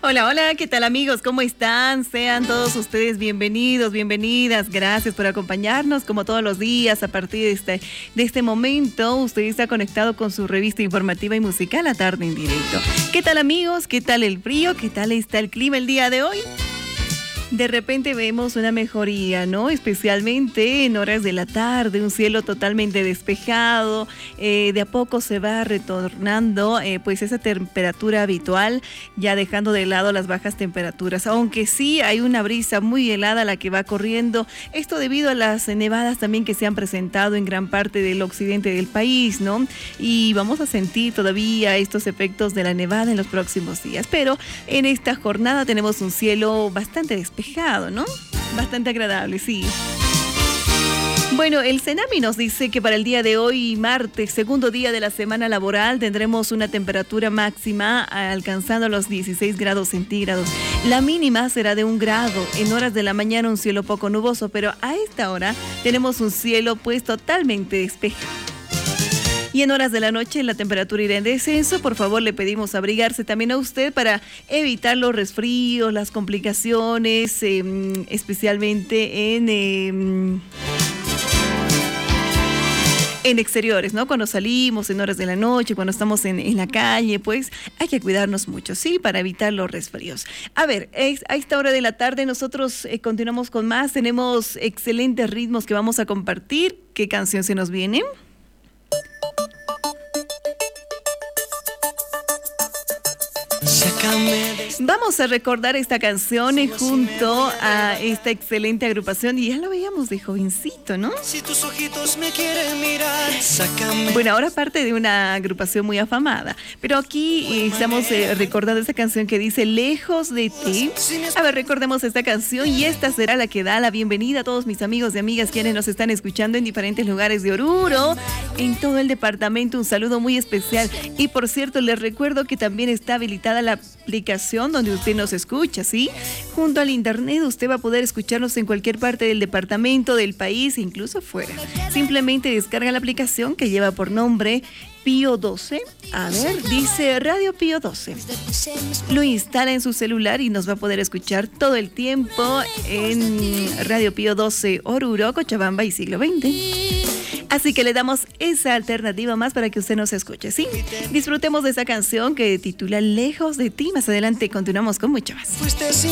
Hola, hola, ¿qué tal amigos? ¿Cómo están? Sean todos ustedes bienvenidos, bienvenidas. Gracias por acompañarnos como todos los días a partir de este momento. Usted está conectado con su revista informativa y musical La Tarde en Directo. ¿Qué tal amigos? ¿Qué tal el frío? ¿Qué tal está el clima el día de hoy? De repente vemos una mejoría, ¿no? Especialmente en horas de la tarde, un cielo totalmente despejado, de a poco se va retornando pues esa temperatura habitual, ya dejando de lado las bajas temperaturas, aunque sí hay una brisa muy helada la que va corriendo, esto debido a las nevadas también que se han presentado en gran parte del occidente del país, ¿no? Y vamos a sentir todavía estos efectos de la nevada en los próximos días, pero en esta jornada tenemos un cielo bastante despejado, ¿no? Bastante agradable, sí. Bueno, el Cenami nos dice que para el día de hoy, martes, segundo día de la semana laboral, tendremos una temperatura máxima alcanzando los 16 grados centígrados. La mínima será de 1 grado. En horas de la mañana un cielo poco nuboso, pero a esta hora tenemos un cielo pues totalmente despejado. Y en horas de la noche la temperatura irá en descenso. Por favor, le pedimos abrigarse también a usted para evitar los resfríos, las complicaciones, especialmente en exteriores, ¿no? Cuando salimos en horas de la noche, cuando estamos en la calle, pues hay que cuidarnos mucho, ¿sí? Para evitar los resfríos. A ver, a esta hora de la tarde nosotros continuamos con más. Tenemos excelentes ritmos que vamos a compartir. ¿Qué canción se nos viene? Vamos a recordar esta canción junto a esta excelente agrupación, y ya lo veíamos de jovencito, ¿no? Si tus ojitos me quieren mirar, sácame. Bueno, ahora parte de una agrupación muy afamada, pero aquí estamos recordando esta canción que dice Lejos de ti. A ver, recordemos esta canción y esta será la que da la bienvenida a todos mis amigos y amigas quienes nos están escuchando en diferentes lugares de Oruro, en todo el departamento. Un saludo muy especial. Y por cierto, les recuerdo que también está habilitada la aplicación donde usted nos escucha, ¿sí? Junto al internet usted va a poder escucharnos en cualquier parte del departamento, del país e incluso fuera. Simplemente descarga la aplicación que lleva por nombre Pío 12. A ver, dice Radio Pío 12. Lo instala en su celular y nos va a poder escuchar todo el tiempo en Radio Pío 12 Oruro, Cochabamba y siglo XX. Así que le damos esa alternativa más para que usted nos escuche, ¿sí? Disfrutemos de esa canción que titula Lejos de ti. Más adelante continuamos con mucho más.